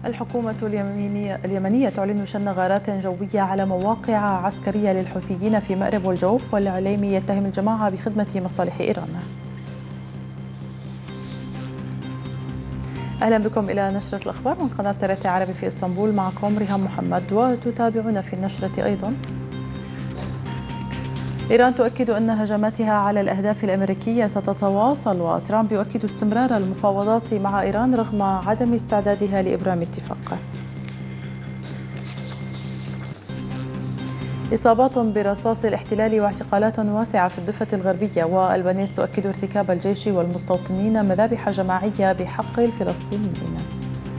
الحكومة اليمنية تعلن شن غارات جوية على مواقع عسكرية للحوثيين في مأرب والجوف، والإعلامي يتهم الجماعة بخدمة مصالح إيران. أهلا بكم إلى نشرة الأخبار من قناة ترتي عربي في إسطنبول، معكم ريهام محمد. وتتابعون في النشرة أيضا: إيران تؤكد أن هجماتها على الأهداف الأمريكية ستتواصل، وترامب يؤكد استمرار المفاوضات مع إيران رغم عدم استعدادها لإبرام اتفاق. إصابات برصاص الاحتلال واعتقالات واسعة في الضفة الغربية، والبنيس تؤكد ارتكاب الجيش والمستوطنين مذابح جماعية بحق الفلسطينيين.